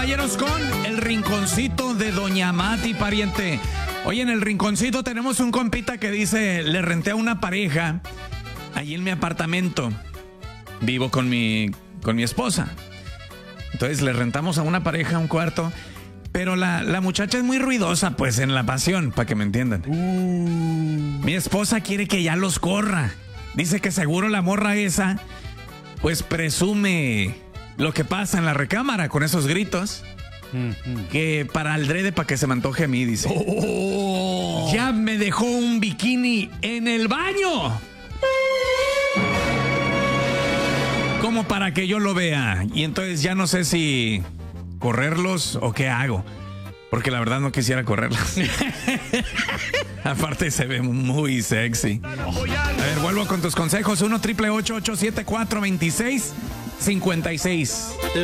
caballeros, con el rinconcito de Doña Mati, pariente. Oye, en el rinconcito tenemos un compita que dice: le renté a una pareja allí en mi apartamento. Vivo con mi esposa. Entonces le rentamos a una pareja un cuarto. Pero la muchacha es muy ruidosa, pues, en la pasión, para que me entiendan. Mi esposa quiere que ya los corra. Dice que seguro la morra esa, pues, presume lo que pasa en la recámara con esos gritos. Que para aldrede, para que se me antoje a mí, dice. Ya me dejó un bikini en el baño, como para que yo lo vea. Y entonces ya no sé si correrlos o qué hago, porque la verdad no quisiera correrlos. Aparte se ve muy sexy. A ver, vuelvo con tus consejos. 1-888-874-2656.